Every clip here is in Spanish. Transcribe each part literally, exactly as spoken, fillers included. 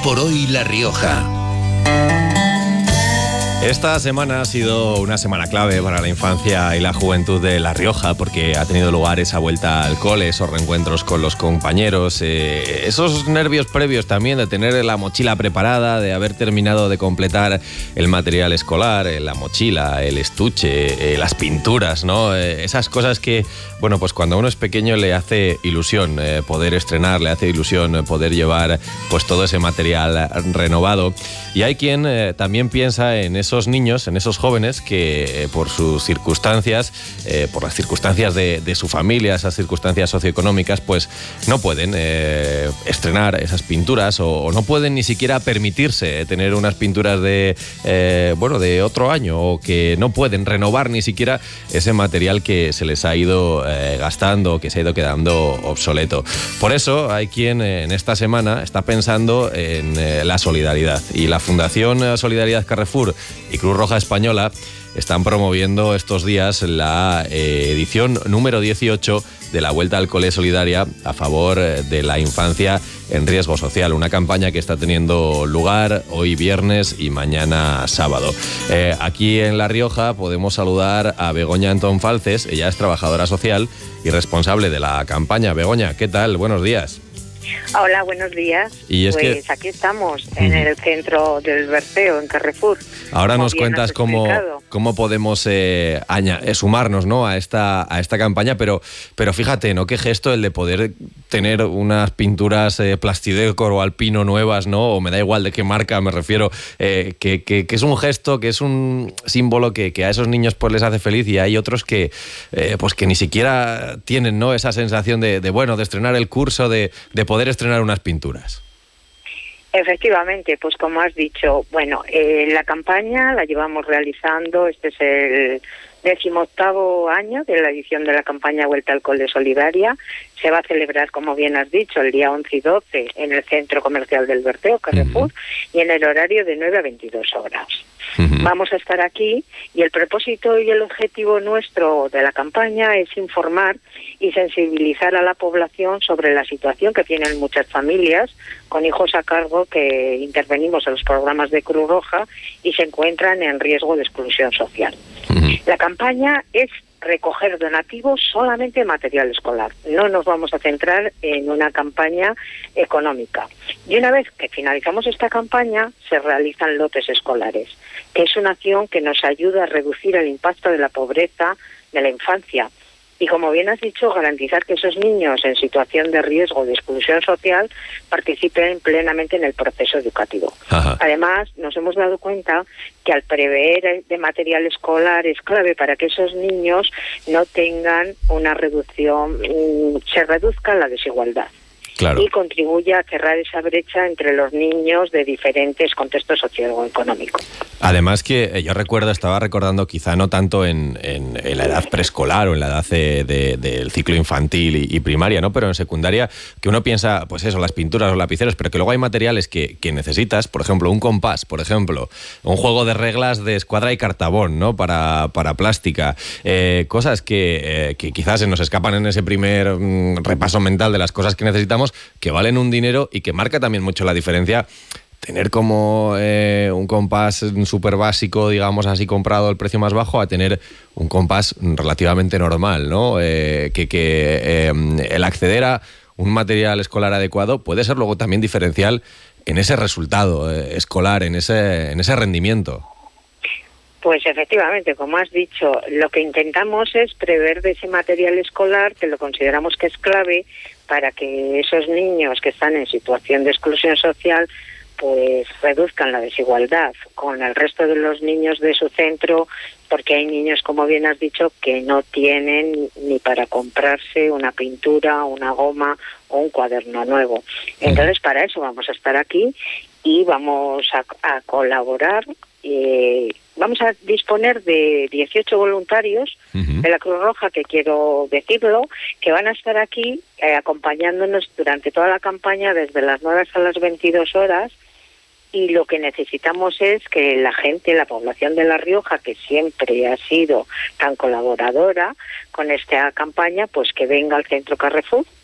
por hoy La Rioja. Esta semana ha sido una semana clave para la infancia y la juventud de La Rioja, porque ha tenido lugar esa vuelta al cole, esos reencuentros con los compañeros, eh, esos nervios previos también de tener la mochila preparada, de haber terminado de completar el material escolar, eh, la mochila, el estuche, eh, las pinturas, ¿no? Eh, esas cosas que, bueno, pues cuando uno es pequeño le hace ilusión eh, poder estrenar, le hace ilusión eh, poder llevar pues todo ese material renovado. Y hay quien eh, también piensa en esos niños, en esos jóvenes que eh, por sus circunstancias, eh, por las circunstancias de, de su familia, esas circunstancias socioeconómicas, pues no pueden eh, estrenar esas pinturas o, o no pueden ni siquiera permitirse tener unas pinturas de, eh, bueno, de otro año, o que no pueden renovar ni siquiera ese material que se les ha ido eh, gastando, que se ha ido quedando obsoleto. Por eso hay quien eh, en esta semana está pensando en eh, la solidaridad, y la Fundación Solidaridad Carrefour y Cruz Roja Española están promoviendo estos días la eh, edición número dieciocho de la Vuelta al Cole Solidaria a favor de la infancia en riesgo social, una campaña que está teniendo lugar hoy viernes y mañana sábado. Eh, aquí en La Rioja podemos saludar a Begoña Antón Falces. Ella es trabajadora social y responsable de la campaña. Begoña, ¿qué tal? Buenos días. Hola, buenos días. Y es pues que... aquí estamos, en el centro del Berceo, en Carrefour. Ahora nos cuentas cómo, cómo podemos eh, aña, eh, sumarnos, ¿no?, a esta a esta campaña, pero pero fíjate, ¿no?, qué gesto el de poder tener unas pinturas eh, plastidecor o alpino nuevas, ¿no?, o me da igual de qué marca me refiero, eh, que, que, que es un gesto, que es un símbolo que, que a esos niños pues les hace feliz, y hay otros que eh, pues que ni siquiera tienen, ¿no?, esa sensación de, de bueno, de estrenar el curso, de, de poder estrenar unas pinturas. Efectivamente, pues como has dicho, bueno, eh, la campaña la llevamos realizando, este es el decimoctavo año de la edición de la campaña Vuelta al Cole Solidaria. Se va a celebrar, como bien has dicho, el día once y doce en el Centro Comercial del Berteo, Carrefour, uh-huh. y en el horario de nueve a veintidós horas. Uh-huh. Vamos a estar aquí, y el propósito y el objetivo nuestro de la campaña es informar y sensibilizar a la población sobre la situación que tienen muchas familias con hijos a cargo que intervenimos en los programas de Cruz Roja y se encuentran en riesgo de exclusión social. Uh-huh. La campaña es recoger donativos solamente de material escolar. No nos vamos a centrar en una campaña económica. Y una vez que finalizamos esta campaña, se realizan lotes escolares, que es una acción que nos ayuda a reducir el impacto de la pobreza de la infancia. Y como bien has dicho, garantizar que esos niños en situación de riesgo de exclusión social participen plenamente en el proceso educativo. Ajá. Además, nos hemos dado cuenta que al prever de material escolar es clave para que esos niños no tengan una reducción, se reduzca la desigualdad. Claro. Y contribuye a cerrar esa brecha entre los niños de diferentes contextos socioeconómicos. Además que yo recuerdo, estaba recordando, quizá no tanto en, en, en la edad preescolar o en la edad de, de, del ciclo infantil y, y primaria, ¿no?, pero en secundaria, que uno piensa, pues eso, las pinturas o lapiceros, pero que luego hay materiales que, que necesitas, por ejemplo, un compás, por ejemplo, un juego de reglas de escuadra y cartabón, ¿no?, para, para plástica, eh, cosas que, eh, que quizás se nos escapan en ese primer mm, repaso mental de las cosas que necesitamos, que valen un dinero y que marca también mucho la diferencia. Tener como eh, un compás súper básico, digamos así, comprado al precio más bajo, a tener un compás relativamente normal, ¿no? Eh, que que eh, el acceder a un material escolar adecuado puede ser luego también diferencial en ese resultado eh, escolar, en ese, en ese rendimiento. Pues efectivamente, como has dicho, lo que intentamos es prever de ese material escolar, que lo consideramos que es clave para que esos niños que están en situación de exclusión social pues reduzcan la desigualdad con el resto de los niños de su centro, porque hay niños, como bien has dicho, que no tienen ni para comprarse una pintura, una goma o un cuaderno nuevo. Entonces, para eso vamos a estar aquí y vamos a, a colaborar. Eh, vamos a disponer de dieciocho voluntarios uh-huh. de la Cruz Roja, que quiero decirlo, que van a estar aquí eh, acompañándonos durante toda la campaña, desde las nueve hasta las veintidós horas, y lo que necesitamos es que la gente, la población de La Rioja, que siempre ha sido tan colaboradora con esta campaña, pues que venga al Centro Carrefour,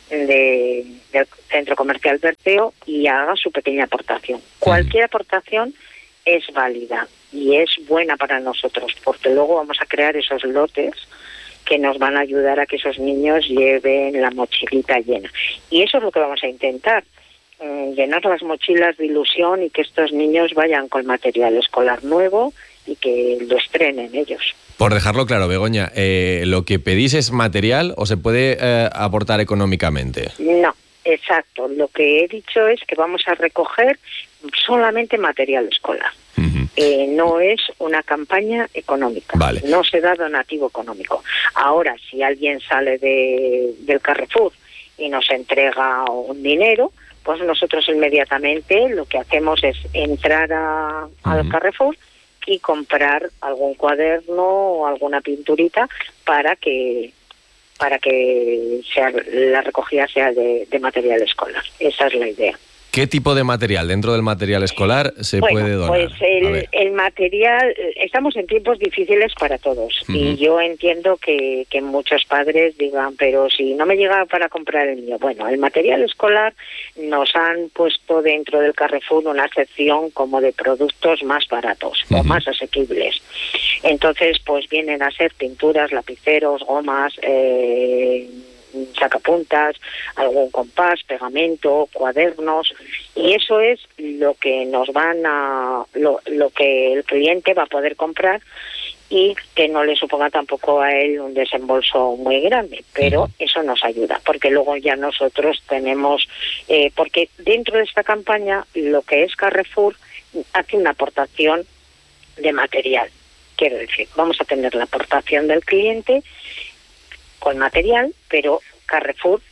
de, del Centro Comercial Berceo y haga su pequeña aportación. Cualquier aportación es válida y es buena para nosotros, porque luego vamos a crear esos lotes que nos van a ayudar a que esos niños lleven la mochilita llena. Y eso es lo que vamos a intentar, eh, llenar las mochilas de ilusión y que estos niños vayan con material escolar nuevo y que lo estrenen ellos. Por dejarlo claro, Begoña, eh, ¿lo que pedís es material o se puede eh, aportar económicamente? No, exacto. Lo que he dicho es que vamos a recoger solamente material escolar. Uh-huh. Eh, no es una campaña económica. Vale. No se da donativo económico. Ahora, si alguien sale de, del Carrefour y nos entrega un dinero, pues nosotros inmediatamente lo que hacemos es entrar a, uh-huh. al Carrefour y comprar algún cuaderno o alguna pinturita para que para que sea, la recogida sea de, de material escolar. Esa es la idea. ¿Qué tipo de material dentro del material escolar se bueno, puede donar? Pues el, el material, estamos en tiempos difíciles para todos. Uh-huh. Y yo entiendo que, que muchos padres digan, pero si no me llega para comprar el mío. Bueno, el material escolar nos han puesto dentro del Carrefour una sección como de productos más baratos uh-huh. o más asequibles. Entonces, pues vienen a ser pinturas, lapiceros, gomas, eh, sacapuntas, algún compás, pegamento, cuadernos, y eso es lo que nos van a lo, lo que el cliente va a poder comprar y que no le suponga tampoco a él un desembolso muy grande, pero uh-huh. eso nos ayuda, porque luego ya nosotros tenemos eh, porque dentro de esta campaña lo que es Carrefour hace una aportación de material, quiero decir, vamos a tener la aportación del cliente con material, pero Carrefour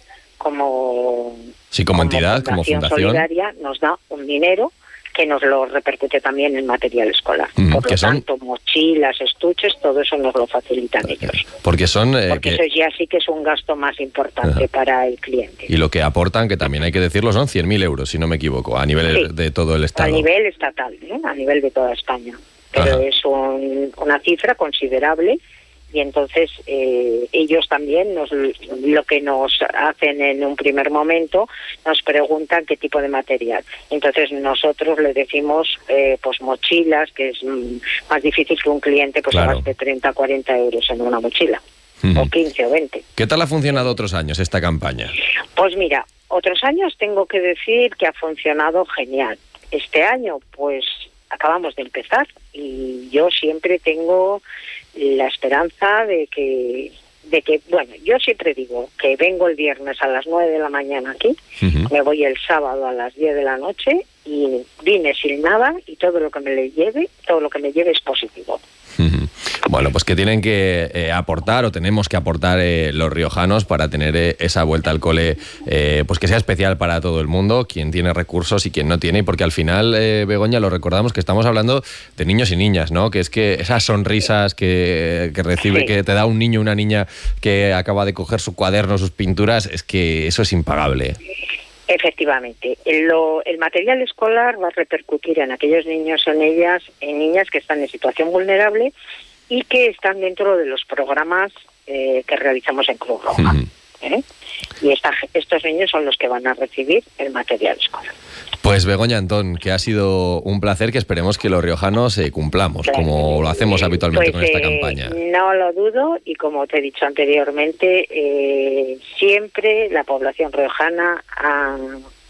como, sí, como, como entidad, fundación como fundación solidaria nos da un dinero que nos lo repercute también en material escolar. Mm, Por lo son... tanto, mochilas, estuches, todo eso nos lo facilitan ellos. Porque son... Eh, Porque que... eso ya sí que es un gasto más importante Ajá. para el cliente. Y lo que aportan, que también hay que decirlo, son cien mil euros, si no me equivoco, a nivel sí, de todo el Estado. A nivel estatal, ¿eh? A nivel de toda España. Pero Ajá. es un, una cifra considerable. Y entonces eh, ellos también nos, lo que nos hacen en un primer momento, nos preguntan qué tipo de material. Entonces nosotros les decimos eh, pues mochilas, que es mm, más difícil que un cliente pues claro. gaste treinta, cuarenta euros en una mochila, uh-huh. o quince o veinte. ¿Qué tal ha funcionado otros años esta campaña? Pues mira, otros años tengo que decir que ha funcionado genial. Este año pues acabamos de empezar y yo siempre tengo la esperanza de que, de que, bueno, yo siempre digo que vengo el viernes a las nueve de la mañana aquí, uh-huh. me voy el sábado a las diez de la noche y vine sin nada y todo lo que me le lleve, todo lo que me lleve es positivo. Uh-huh. Bueno, pues que tienen que eh, aportar o tenemos que aportar eh, los riojanos para tener eh, esa vuelta al cole eh, pues que sea especial para todo el mundo, quien tiene recursos y quien no tiene, porque al final, eh, Begoña, lo recordamos que estamos hablando de niños y niñas, ¿no? Que es que esas sonrisas que, que recibe, sí. que te da un niño o una niña que acaba de coger su cuaderno, sus pinturas, es que eso es impagable. Efectivamente, Lo, el material escolar va a repercutir en aquellos niños o en ellas, en niñas que están en situación vulnerable y que están dentro de los programas eh, que realizamos en Cruz Roja. Uh-huh. ¿eh? Y esta, estos niños son los que van a recibir el material escolar. Pues Begoña Antón, que ha sido un placer, que esperemos que los riojanos eh, cumplamos, claro, como lo hacemos habitualmente pues, con esta eh, campaña. No lo dudo, y como te he dicho anteriormente, eh, siempre la población riojana ha,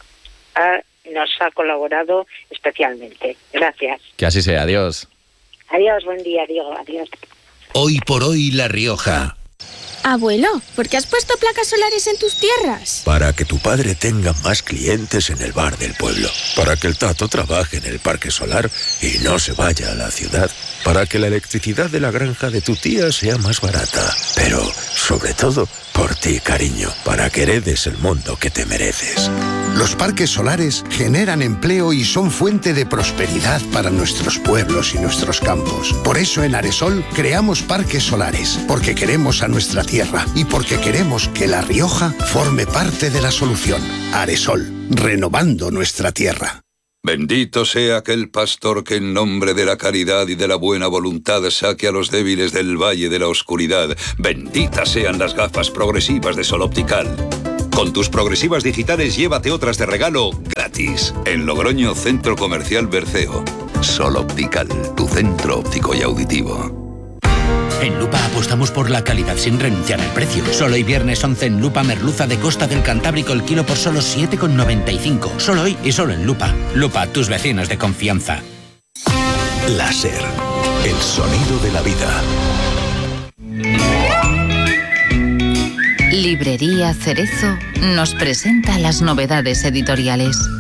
ha, nos ha colaborado especialmente. Gracias. Que así sea, adiós. Adiós, buen día, Diego, adiós. Hoy por hoy La Rioja. Abuelo, ¿por qué has puesto placas solares en tus tierras? Para que tu padre tenga más clientes en el bar del pueblo. Para que el Tato trabaje en el parque solar y no se vaya a la ciudad. Para que la electricidad de la granja de tu tía sea más barata. Pero, sobre todo, por ti, cariño. Para que heredes el mundo que te mereces. Los parques solares generan empleo y son fuente de prosperidad para nuestros pueblos y nuestros campos. Por eso en Aresol creamos parques solares, porque queremos a nuestra tierra y porque queremos que La Rioja forme parte de la solución. Aresol, renovando nuestra tierra. Bendito sea aquel pastor que en nombre de la caridad y de la buena voluntad saque a los débiles del valle de la oscuridad. Benditas sean las gafas progresivas de Sol Optical. Con tus progresivas digitales llévate otras de regalo gratis. En Logroño, Centro Comercial Berceo. Sol Optical, tu centro óptico y auditivo. En Lupa apostamos por la calidad sin renunciar al precio. Solo hoy viernes once en Lupa merluza de Costa del Cantábrico el kilo por solo siete con noventa y cinco. Solo hoy y solo en Lupa. Lupa, tus vecinos de confianza. Láser, el sonido de la vida. Librería Cerezo nos presenta las novedades editoriales.